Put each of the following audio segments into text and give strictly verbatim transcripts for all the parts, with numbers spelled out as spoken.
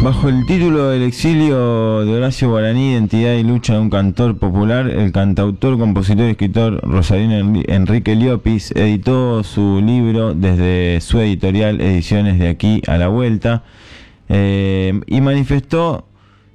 Bajo el título del exilio de Horacio Guaraní, identidad y lucha de un cantor popular, el cantautor, compositor y escritor rosarino Enrique Llopis editó su libro desde su editorial Ediciones de Aquí a la Vuelta, eh, y manifestó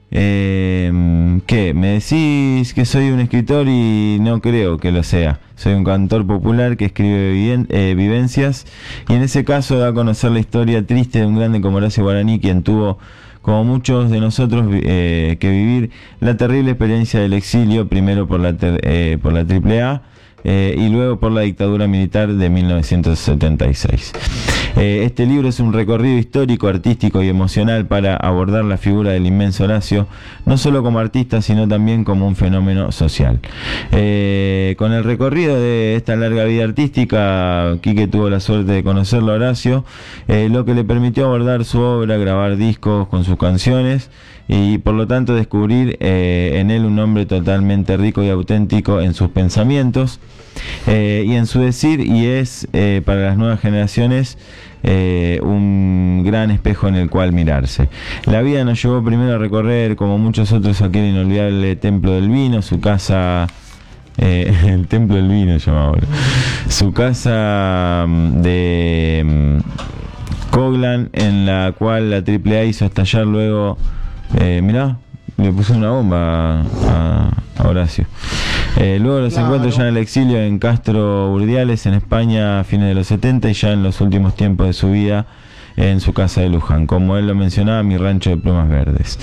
eh, que me decís que soy un escritor y no creo que lo sea. Soy un cantor popular que escribe viven, eh, vivencias, y en ese caso da a conocer la historia triste de un grande como Horacio Guaraní, quien tuvo, como muchos de nosotros, eh, que vivir la terrible experiencia del exilio, primero por la, ter, eh, por la triple A eh, y luego por la dictadura militar de mil novecientos setenta y seis. Eh, este libro es un recorrido histórico, artístico y emocional para abordar la figura del inmenso Horacio, no solo como artista, sino también como un fenómeno social. Eh, con el recorrido de esta larga vida artística, Quique tuvo la suerte de conocerlo a Horacio, eh, lo que le permitió abordar su obra, grabar discos con sus canciones y por lo tanto descubrir eh, en él un hombre totalmente rico y auténtico en sus pensamientos eh, y en su decir, y es eh, para las nuevas generaciones eh, un gran espejo en el cual mirarse. La vida nos llevó primero a recorrer, como muchos otros, aquel inolvidable Templo del Vino, su casa... Eh, el Templo del Vino se llama ahora. Su casa de um, Coglan, en la cual la triple A hizo estallar luego... Eh, mirá, le puse una bomba a, a Horacio. Eh, luego los claro. encuentros ya en el exilio en Castro Urdiales, en España, a fines de los setenta, y ya en los últimos tiempos de su vida en su casa de Luján, como él lo mencionaba, mi rancho de plumas verdes.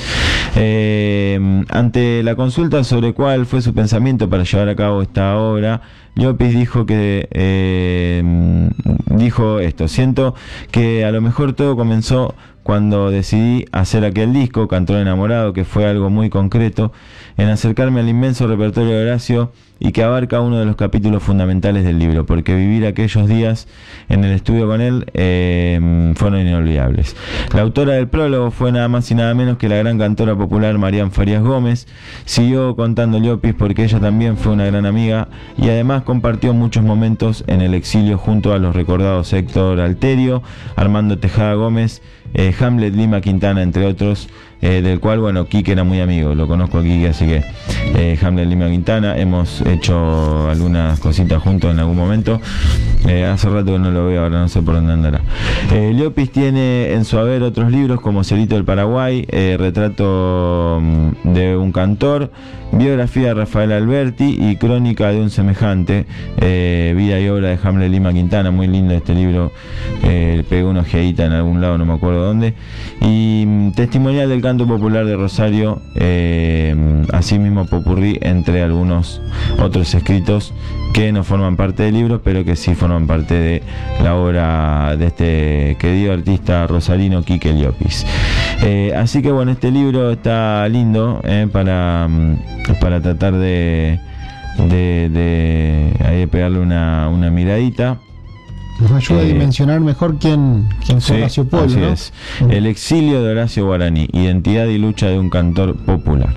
Eh, ante la consulta sobre cuál fue su pensamiento para llevar a cabo esta obra, Llopis dijo que eh, dijo esto: siento que a lo mejor todo comenzó cuando decidí hacer aquel disco, Cantor Enamorado, que fue algo muy concreto, en acercarme al inmenso repertorio de Horacio y que abarca uno de los capítulos fundamentales del libro, porque vivir aquellos días en el estudio con él eh, fueron inolvidables. La autora del prólogo fue nada más y nada menos que la gran cantora popular Marián Farías Gómez. Siguió contando Llopis porque ella también fue una gran amiga y además compartió muchos momentos en el exilio junto a los recordados Héctor Alterio, Armando Tejada Gómez, eh, Hamlet Lima Quintana, entre otros, eh, del cual, bueno, Quique era muy amigo, lo conozco a Quique, así que eh, Hamlet Lima Quintana, hemos hecho algunas cositas juntos en algún momento. Eh, hace rato que no lo veo, ahora no sé por dónde andará. Eh, Llopis tiene en su haber otros libros como Cielito del Paraguay, eh, Retrato de un cantor, Biografía de Rafael Alberti y Crónica de un semejante, eh, vida y obra de Hamlet Lima Quintana. Muy lindo este libro, eh, pegué una ojeadita en algún lado, no me acuerdo dónde. Y mm, Testimonial del Canto Popular de Rosario, eh, asimismo popurrí entre algunos otros escritos que no forman parte del libro, pero que sí forman parte de la obra de este querido artista rosarino Quique Llopis. Eh, así que bueno, este libro está lindo eh, para, para tratar de, de, de, de pegarle una, una miradita. Nos ayuda eh, a dimensionar mejor quién, quién fue sí, Horacio Polo, así ¿no? es. El exilio de Horacio Guaraní, identidad y lucha de un cantor popular.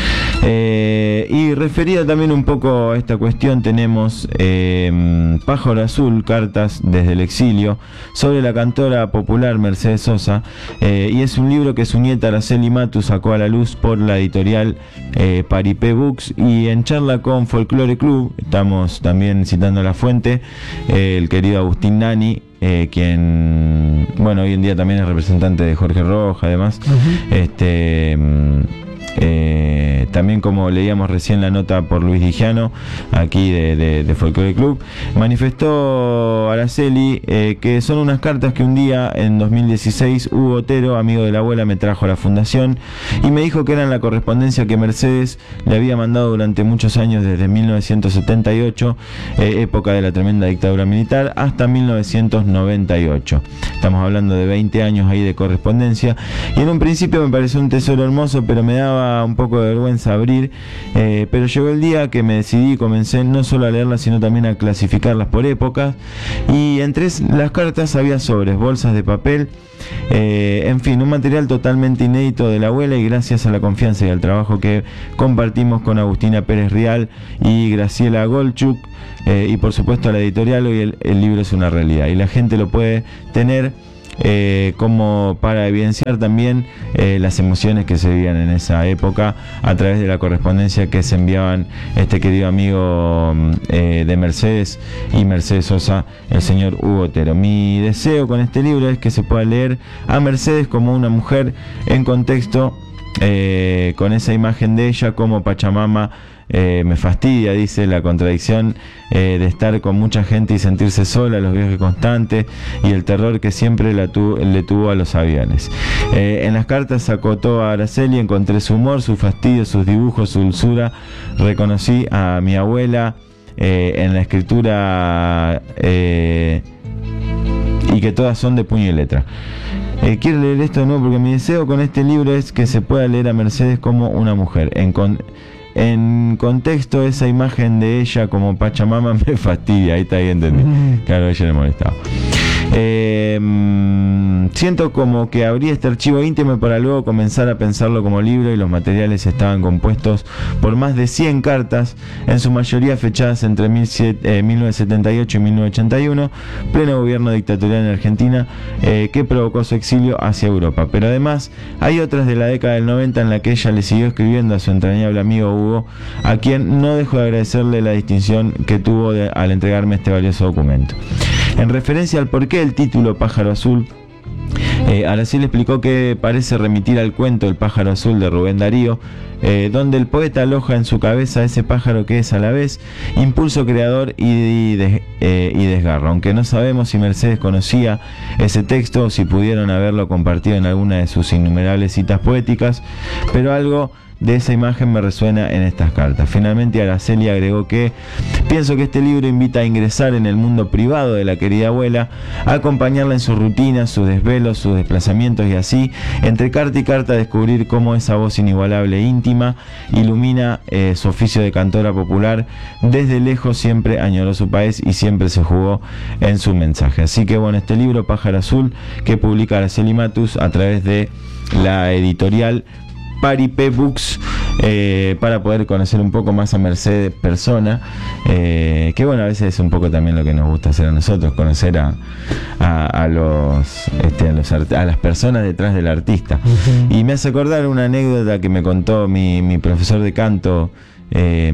Eh, y referida también un poco a esta cuestión, tenemos eh, Pájaro Azul, cartas desde el exilio, sobre la cantora popular Mercedes Sosa, eh, y es un libro que su nieta Araceli Matu sacó a la luz por la editorial eh, Paripé Books, y en charla con Folklore Club, estamos también citando la fuente, eh, el querido Agustín Nani, eh, quien, bueno, hoy en día también es representante de Jorge Roja, además, uh-huh. este... Eh, también, como leíamos recién la nota por Luis Digiano, aquí de, de, de Folklore Club, manifestó Araceli eh, que son unas cartas que un día en dos mil dieciséis Hugo Otero, amigo de la abuela, me trajo a la fundación y me dijo que eran la correspondencia que Mercedes le había mandado durante muchos años, desde mil novecientos setenta y ocho, eh, época de la tremenda dictadura militar, hasta mil novecientos noventa y ocho. Estamos hablando de veinte años ahí de correspondencia, y en un principio me pareció un tesoro hermoso, pero me daba un poco de vergüenza abrir, eh, pero llegó el día que me decidí y comencé no solo a leerlas, sino también a clasificarlas por épocas, y entre las cartas había sobres, bolsas de papel, eh, en fin, un material totalmente inédito de la abuela, y gracias a la confianza y al trabajo que compartimos con Agustina Pérez Rial y Graciela Golchuk, eh, y por supuesto a la editorial, hoy el, el libro es una realidad y la gente lo puede tener eh, como para evidenciar también eh, las emociones que se vivían en esa época a través de la correspondencia que se enviaban este querido amigo eh, de Mercedes y Mercedes Sosa, el señor Hugo Otero. Mi deseo con este libro es que se pueda leer a Mercedes como una mujer en contexto, eh, con esa imagen de ella como Pachamama. Eh, me fastidia, dice, la contradicción eh, de estar con mucha gente y sentirse sola, los viajes constantes y el terror que siempre la tu, le tuvo a los aviones. Eh, en las cartas acotó a Araceli, encontré su humor, su fastidio, sus dibujos, su dulzura. Reconocí a mi abuela eh, en la escritura eh, y que todas son de puño y letra. Eh, quiero leer esto de nuevo porque mi deseo con este libro es que se pueda leer a Mercedes como una mujer. En con En contexto, esa imagen de ella como Pachamama me fastidia, ahí está, ahí entendí. Claro, a ella le molestaba. Eh, siento como que abrí este archivo íntimo para luego comenzar a pensarlo como libro, y los materiales estaban compuestos por más de cien cartas, en su mayoría fechadas entre mil novecientos setenta y ocho y mil novecientos ochenta y uno, pleno gobierno dictatorial en Argentina, eh, que provocó su exilio hacia Europa. Pero además hay otras de la década del noventa en la que ella le siguió escribiendo a su entrañable amigo Hugo, a quien no dejo de agradecerle la distinción que tuvo de, al entregarme este valioso documento. En referencia al porqué del título Pájaro Azul, eh, Araceli explicó que parece remitir al cuento El pájaro azul de Rubén Darío, eh, donde el poeta aloja en su cabeza ese pájaro que es a la vez impulso creador y, y, de, eh, y desgarro. Aunque no sabemos si Mercedes conocía ese texto o si pudieron haberlo compartido en alguna de sus innumerables citas poéticas, pero algo de esa imagen me resuena en estas cartas. Finalmente Araceli agregó que pienso que este libro invita a ingresar en el mundo privado de la querida abuela, a acompañarla en sus rutinas, sus desvelos, sus desplazamientos, y así, entre carta y carta, descubrir cómo esa voz inigualable e íntima ilumina eh, su oficio de cantora popular. Desde lejos siempre añoró su país y siempre se jugó en su mensaje. Así que bueno, este libro Pájaro Azul, que publica Araceli Matus a través de la editorial Paripé Books, eh, para poder conocer un poco más a Mercedes persona, eh, que bueno, a veces es un poco también lo que nos gusta hacer a nosotros, conocer a, a, a los, este, a, los a las personas detrás del artista. Uh-huh. Y me hace acordar una anécdota que me contó mi, mi profesor de canto, eh,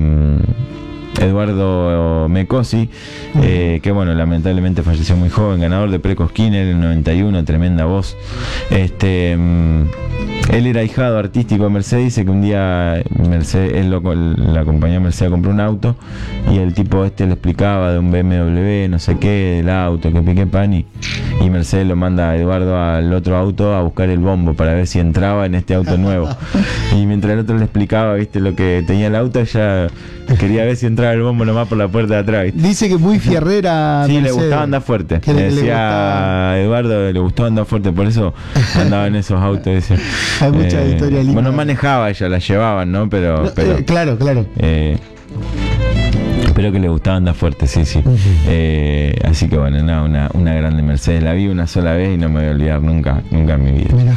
Eduardo Mecosi, eh, que bueno, lamentablemente falleció muy joven, ganador de Premio Skinner en el noventa y uno, tremenda voz. Este, él era ahijado artístico de Mercedes. Dice que un día Mercedes, él lo, la acompañó a Mercedes a comprar un auto, y el tipo este le explicaba de un B M W, no sé qué, del auto, que pique pan, y, y Mercedes lo manda a Eduardo al otro auto a buscar el bombo para ver si entraba en este auto nuevo. Y mientras el otro le explicaba, viste, lo que tenía el auto, ella quería ver si entraba el bombo nomás por la puerta de atrás, ¿viste? Dice que muy fierrera. Sí, Mercedes. Le gustaba andar fuerte. Que le le, decía a Eduardo, le gustaba andar fuerte, por eso andaba en esos autos. Decía. Hay mucha eh, historia linda. Bueno, manejaba ella, la llevaban, ¿no? Pero, no, pero eh, claro, claro. Eh, Espero que le gustaba andar fuerte, sí, sí. Uh-huh. eh, así que bueno, no, una, una grande Mercedes. La vi una sola vez y no me voy a olvidar nunca, nunca en mi vida. Mirá.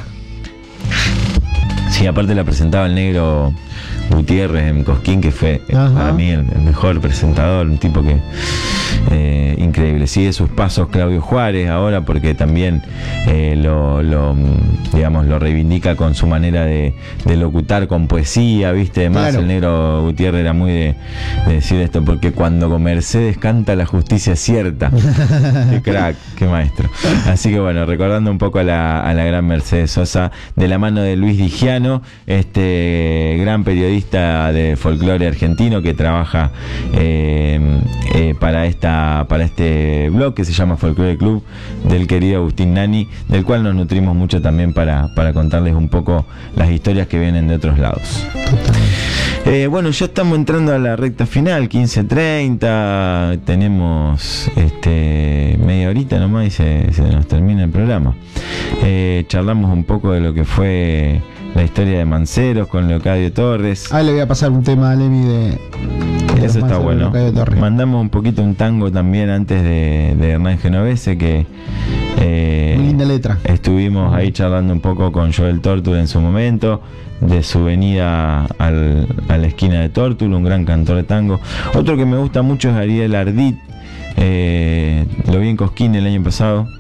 Sí, aparte la presentaba el negro Gutiérrez en Cosquín, que fue Ajá. para mí el, el mejor presentador, un tipo que eh, increíble. Sigue sus pasos Claudio Juárez ahora, porque también eh, lo, lo digamos lo reivindica con su manera de, de locutar con poesía, viste. Además, claro. El negro Gutiérrez era muy de, de decir esto, porque cuando con Mercedes canta la justicia es cierta. Qué crack, qué maestro. Así que bueno, recordando un poco a la, a la gran Mercedes Sosa, de la mano de Luis Digiano, este gran periodista de folclore argentino que trabaja eh, eh, para esta para este blog que se llama Folclore Club, del querido Agustín Nani, del cual nos nutrimos mucho también para, para contarles un poco las historias que vienen de otros lados. Eh, bueno, ya estamos entrando a la recta final, quince treinta, tenemos este, media horita nomás y se, se nos termina el programa. Eh, charlamos un poco de lo que fue la historia de Manceros con Leocadio Torres. Ah, le voy a pasar un tema a Lemi de, de eso está bueno. Mandamos un poquito un tango también antes de, de Hernán Genovese, que eh, muy linda letra. Estuvimos ahí charlando un poco con Joel Tortul en su momento, de su venida al, a la esquina de Tortul, un gran cantor de tango. Otro que me gusta mucho es Ariel Ardit, eh, lo vi en Cosquín el año pasado.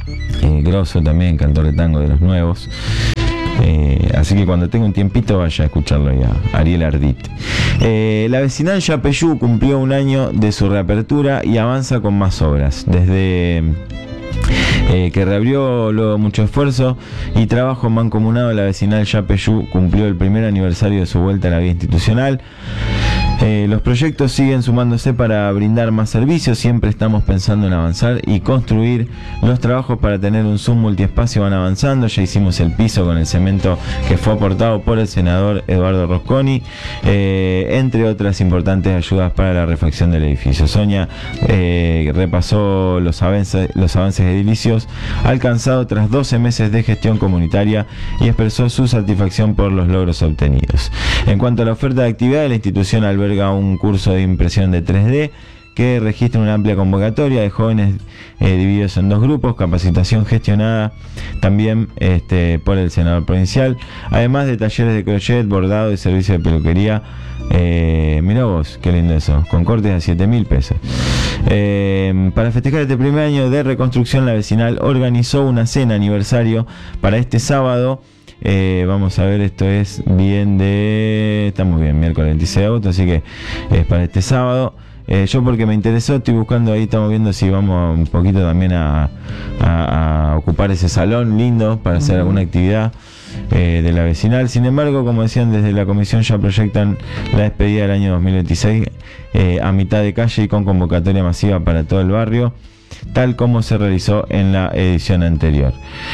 eh, grosso también, cantor de tango de los nuevos. Eh, así que cuando tenga un tiempito vaya a escucharlo ya, Ariel Ardit. Eh, la vecinal Yapeyú cumplió un año de su reapertura y avanza con más obras. Desde eh, que reabrió luego mucho esfuerzo y trabajo mancomunado, la vecinal Yapeyú cumplió el primer aniversario de su vuelta a la vida institucional. Eh, los proyectos siguen sumándose para brindar más servicios. Siempre estamos pensando en avanzar y construir. Los trabajos para tener un Zoom multiespacio van avanzando. Ya hicimos el piso con el cemento que fue aportado por el senador Eduardo Rosconi, eh, entre otras importantes ayudas para la refacción del edificio. Sonia eh, repasó los avances, los avances edilicios alcanzados tras doce meses de gestión comunitaria y expresó su satisfacción por los logros obtenidos. En cuanto a la oferta de actividades, la institución alberga un curso de impresión de tres D que registra una amplia convocatoria de jóvenes eh, divididos en dos grupos, capacitación gestionada también este, por el senador provincial, además de talleres de crochet, bordado y servicio de peluquería. Eh, mirá vos, qué lindo eso, con cortes a siete mil pesos. Eh, para festejar este primer año de reconstrucción, la vecinal organizó una cena aniversario para este sábado. Eh, vamos a ver, esto es bien de... Estamos bien, miércoles veintiséis de agosto, así que es para este sábado. Eh, yo porque me interesó, estoy buscando ahí, estamos viendo si vamos un poquito también a, a, a ocupar ese salón lindo para hacer alguna actividad eh, de la vecinal. Sin embargo, como decían desde la comisión, ya proyectan la despedida del año dos mil veintiséis eh, a mitad de calle y con convocatoria masiva para todo el barrio, tal como se realizó en la edición anterior.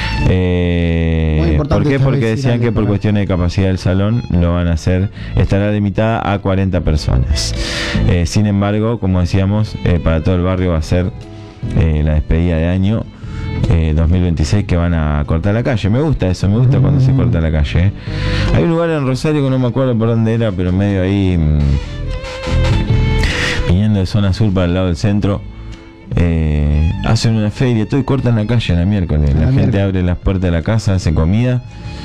Eh, ¿Por qué? Porque decían que por cuestiones de capacidad del salón lo van a hacer, estará limitada a cuarenta personas. Eh, sin embargo, como decíamos, eh, para todo el barrio va a ser eh, la despedida de año eh, dos mil veintiséis, que van a cortar la calle. Me gusta eso, me gusta mm. cuando se corta la calle. ¿eh? Hay un lugar en Rosario que no me acuerdo por dónde era, pero medio ahí, mmm, viniendo de zona sur para el lado del centro. Eh, hacen una feria, todo y cortan la calle en la miércoles. La, la gente miércoles. abre las puertas de la casa, hace comida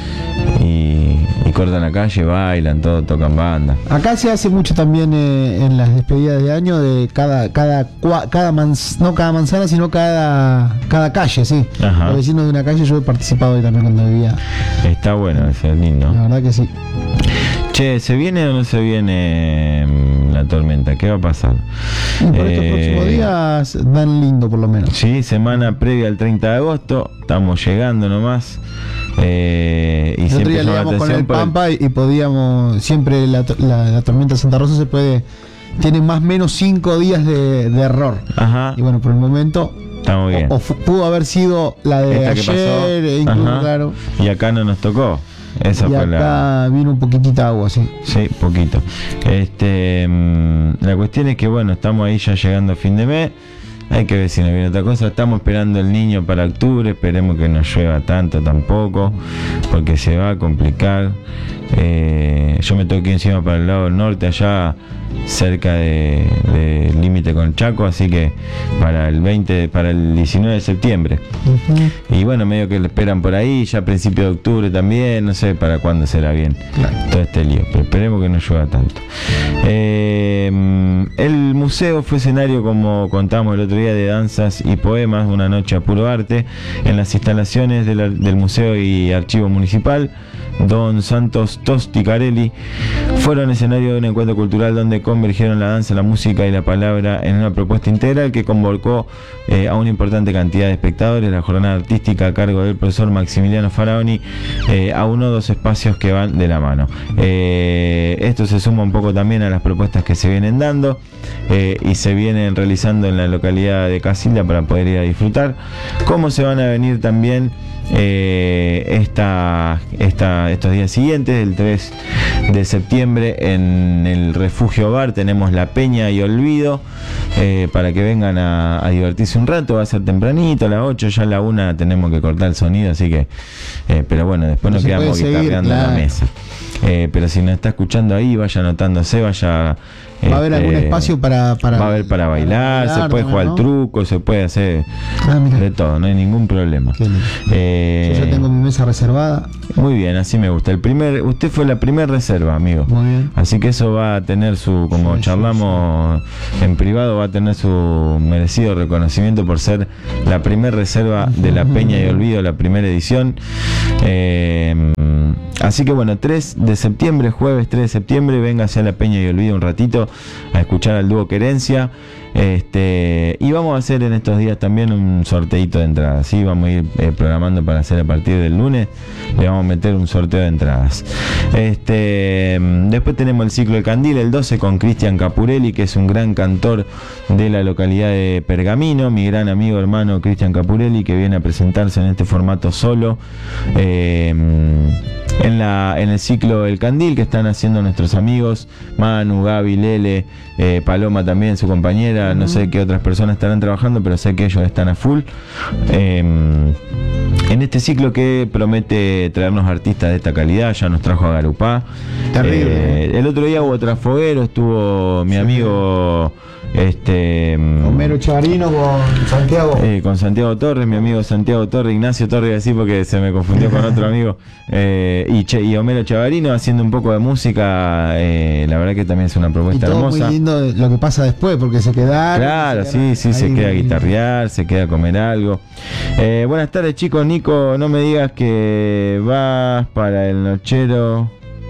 y, y cortan la calle, bailan, todo, tocan banda. Acá se hace mucho también eh, en las despedidas de año de cada, cada, cada manz, no cada manzana, sino cada, cada calle, sí. Ajá. Los vecinos de una calle, yo he participado ahí también cuando vivía. Está bueno, es lindo. La verdad que sí. Che, ¿se viene o no se viene la tormenta? ¿Qué va a pasar? Y por eh, estos próximos días dan lindo por lo menos. Sí, semana previa al treinta de agosto, estamos llegando nomás. Eh, y el otro día leíamos con el Pampa el... y podíamos, siempre la, la, la tormenta de Santa Rosa se puede, tiene más o menos cinco días de, de error. Ajá. Y bueno, por el momento... Estamos bien. O, o pudo haber sido la de Esta ayer, e incluso, claro. Y acá no nos tocó. Esa y fue acá la... vino un poquitito de agua, sí. Sí, poquito. Este, mmm, la cuestión es que bueno, estamos ahí ya llegando a fin de mes. Hay que ver si nos viene otra cosa. Estamos esperando el niño para octubre. Esperemos que no llueva tanto tampoco, porque se va a complicar. Eh, yo me toqué encima para el lado del norte, allá cerca de, de límite con Chaco, así que para el veinte, para el diecinueve de septiembre. Uh-huh. Y bueno, medio que lo esperan por ahí, ya a principios de octubre también, no sé para cuándo será bien claro. todo este lío, pero esperemos que no llueva tanto. Eh, el museo fue escenario, como contamos el otro día, de danzas y poemas, una noche a puro arte, en las instalaciones de la, del Museo y Archivo Municipal. Don Santos Tosticarelli fueron escenario de un encuentro cultural donde convergieron la danza, la música y la palabra en una propuesta integral que convocó eh, a una importante cantidad de espectadores. La jornada artística a cargo del profesor Maximiliano Faraoni eh, a uno o dos espacios que van de la mano. Eh, esto se suma un poco también a las propuestas que se vienen dando eh, y se vienen realizando en la localidad de Casilda para poder ir a disfrutar. Cómo se van a venir también Eh, esta, esta, estos días siguientes, el tres de septiembre en el Refugio Bar tenemos La Peña y Olvido eh, para que vengan a, a divertirse un rato. Va a ser tempranito, a las ocho, ya a la una tenemos que cortar el sonido, así que eh, pero bueno, después no nos quedamos guitarreando en la mesa. Eh, pero si nos está escuchando ahí, vaya anotándose, vaya. Va a haber algún espacio para, para va a haber para bailar, para bailar se puede jugar, ¿no? Al truco, se puede hacer ah, de todo, no hay ningún problema. Eh, Eh, Yo ya tengo mi mesa reservada. Muy bien, así me gusta. El primer, usted fue la primera reserva, amigo. Muy bien. Así que eso va a tener su, como sí, charlamos sí, sí. en privado, va a tener su merecido reconocimiento por ser la primera reserva de la Peña y Olvido, la primera edición. Eh, así que bueno, tres de septiembre, jueves tres de septiembre, venga hacia la Peña y Olvido un ratito a escuchar al dúo Querencia. Este, y vamos a hacer en estos días también un sorteito de entradas, ¿sí? Vamos a ir eh, programando para hacer a partir del lunes, le vamos a meter un sorteo de entradas. Este, después tenemos el ciclo de Candil, el doce, con Cristian Capurelli, que es un gran cantor de la localidad de Pergamino, mi gran amigo hermano Cristian Capurelli, que viene a presentarse en este formato solo. Eh, en, la, en el ciclo El Candil, que están haciendo nuestros amigos Manu, Gaby, Lele, eh, Paloma también, su compañera. No sé qué otras personas estarán trabajando, pero sé que ellos están a full. Eh, en este ciclo que promete traernos artistas de esta calidad, ya nos trajo a Garupá. Terrible. Eh, el otro día hubo Trasfoguero, estuvo mi sí, amigo este Homero Chavarino con Santiago. Eh, con Santiago Torres, mi amigo Santiago Torres, Ignacio Torres, así porque se me confundió con otro amigo. Eh, y, che, y Homero Chavarino haciendo un poco de música, eh, la verdad que también es una propuesta y todo hermosa. Muy lindo lo que pasa después, porque se queda. Claro, se sí, sí, se queda a guitarrear, se queda a comer algo. Eh, buenas tardes, chicos. Nico, no me digas que vas para el nochero.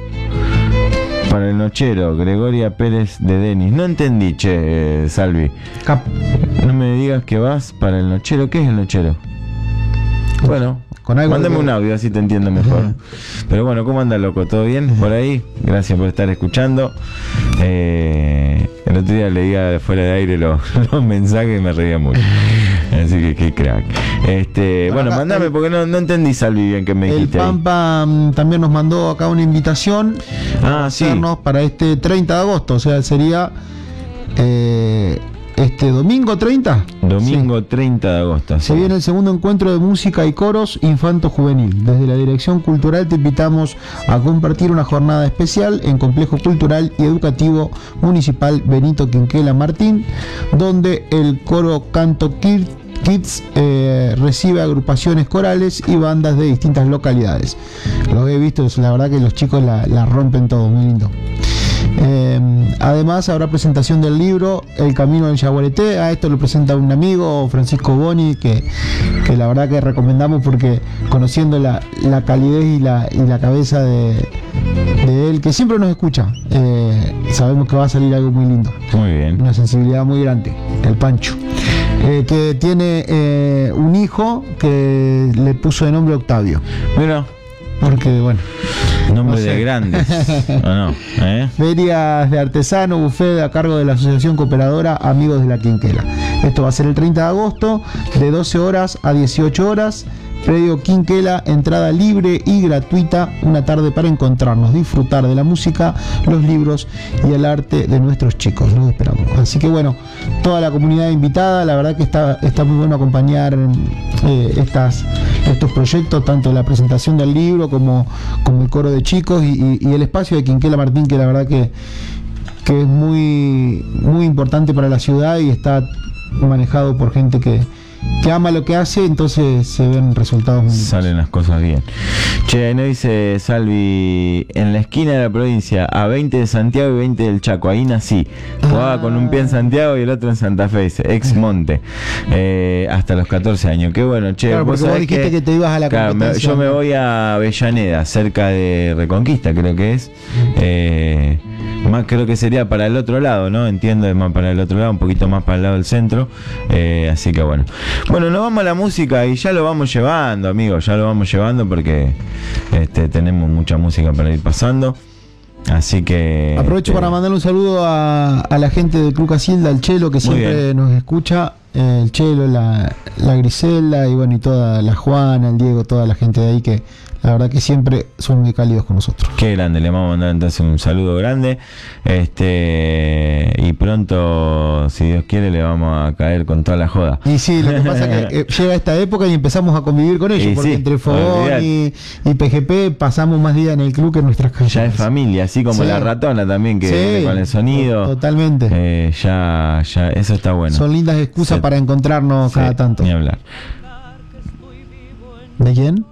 Para el nochero, Gregoria Pérez de Denis. No entendí, che, Salvi. Cap. No me digas que vas para el nochero. ¿Qué es el nochero? Bueno, con algo mándame que... un audio, así te entiendo mejor. Uh-huh. Pero bueno, ¿cómo anda, loco? ¿Todo bien por ahí? Gracias por estar escuchando. Eh, el otro día leía fuera de aire los, los mensajes y me reía mucho. Así que qué crack. Este, bueno, bueno mandame, el, porque no, no entendí, Salvi, bien que me dijiste. El Pampa ahí. También nos mandó acá una invitación ah, sí. para este treinta de agosto, o sea, sería eh, este domingo treinta. Domingo sí. treinta de agosto. Se sí. viene el segundo encuentro de música y coros infanto-juvenil. Desde la Dirección Cultural te invitamos a compartir una jornada especial en Complejo Cultural y Educativo Municipal Benito Quinquela Martín, donde el coro Canto Kirt Kids eh, recibe agrupaciones corales y bandas de distintas localidades. Lo he visto, la verdad que los chicos la, la rompen todo, muy lindo. Eh, además habrá presentación del libro El Camino del Yaguareté. A esto lo presenta un amigo, Francisco Boni, que, que la verdad que recomendamos porque conociendo la, la calidez y la, y la cabeza de, de él, que siempre nos escucha, eh, sabemos que va a salir algo muy lindo. Muy bien. Una sensibilidad muy grande, el Pancho. Eh, que tiene eh, un hijo que le puso de nombre Octavio. Mira. Porque, bueno. Nombre no sé. de grandes. ¿O no? ¿Eh? Ferias de artesano, buffet a cargo de la Asociación Cooperadora Amigos de la Quinquela. Esto va a ser el treinta de agosto, de doce horas a dieciocho horas. Predio Quinquela, entrada libre y gratuita, una tarde para encontrarnos, disfrutar de la música, los libros y el arte de nuestros chicos. Los esperamos. Así que bueno, toda la comunidad invitada, la verdad que está, está muy bueno acompañar eh, estas, estos proyectos, tanto la presentación del libro como, como el coro de chicos y, y, y el espacio de Quinquela Martín, que la verdad que, que es muy, muy importante para la ciudad y está manejado por gente que que ama lo que hace, entonces se ven resultados muy lindos. Salen las cosas bien. Che, ahí nos dice Salvi, en la esquina de la provincia, a veinte de Santiago y veinte del Chaco, ahí nací. Jugaba ah. con un pie en Santiago y el otro en Santa Fe, dice, ex Monte, eh, hasta los catorce años. Qué bueno, che. Claro, porque vos, vos dijiste que, que te ibas a la claro, me, yo me voy a Avellaneda, cerca de Reconquista, creo que es. Eh, más creo que sería para el otro lado, ¿no? Entiendo, es más para el otro lado, un poquito más para el lado del centro. Eh, así que bueno. Bueno, nos vamos a la música y ya lo vamos llevando, amigos, ya lo vamos llevando porque este, tenemos mucha música para ir pasando. Así que... Aprovecho este, para mandarle un saludo a, a la gente del Club Casilda, al Chelo, que siempre nos escucha. Eh, el Chelo, la, la Griselda y bueno, y toda la Juana, el Diego, toda la gente de ahí que la verdad que siempre son muy cálidos con nosotros. Qué grande, le vamos a mandar entonces un saludo grande. Este y pronto, si Dios quiere, le vamos a caer con toda la joda. Y sí, lo que pasa es que eh, llega esta época y empezamos a convivir con ellos, y porque sí, entre Fogón y, y P G P pasamos más días en el club que en nuestras calles. Ya es familia, así como sí. La ratona también, que sí, con el sonido. Totalmente. Eh, ya, ya, eso está bueno. Son lindas excusas sí. para encontrarnos sí, cada tanto. Ni hablar. ¿De quién?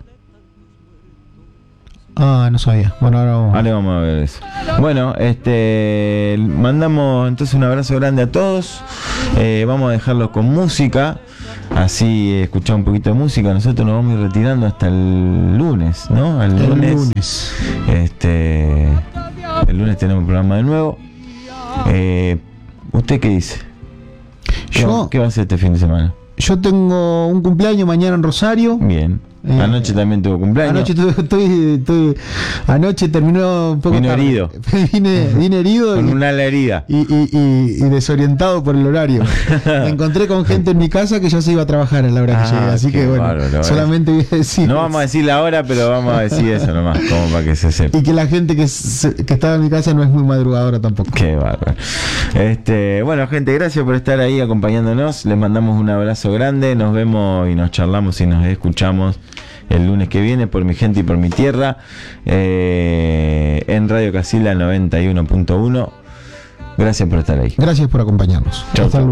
Ah, no sabía. Bueno, ahora vamos. Ahora vamos a ver eso. Bueno, este, mandamos entonces un abrazo grande a todos. Eh, vamos a dejarlos con música. Así eh, escuchar un poquito de música. Nosotros nos vamos a ir retirando hasta el lunes, ¿no? El, El lunes. lunes. Este, el lunes tenemos un programa de nuevo. Eh, ¿Usted qué dice? ¿Qué, Yo, va, ¿Qué va a hacer este fin de semana? yo tengo un cumpleaños mañana en Rosario. Bien. Eh, Anoche también tuvo cumpleaños. Anoche estoy, estoy, estoy- anoche terminó un poco Vino tarde. herido. Vine, vine herido Con y, una ala herida. y, y- y- y desorientado por el horario. Me encontré con gente en mi casa que ya se iba a trabajar a la hora Ah, que llegué. Así qué que bueno, bárbaro, solamente voy a decir. No vamos a decir la hora, pero vamos a decir eso nomás, como para que se sepa. Y que la gente que, se- que estaba en mi casa no es muy madrugadora tampoco. Qué bárbaro. Este, bueno, gente, gracias por estar ahí acompañándonos. Les mandamos un abrazo grande. Nos vemos y nos charlamos y nos escuchamos el lunes que viene por mi gente y por mi tierra, eh, en Radio Casila noventa y uno punto uno. Gracias por estar ahí. Gracias por acompañarnos. Chau, Hasta el chau. lunes.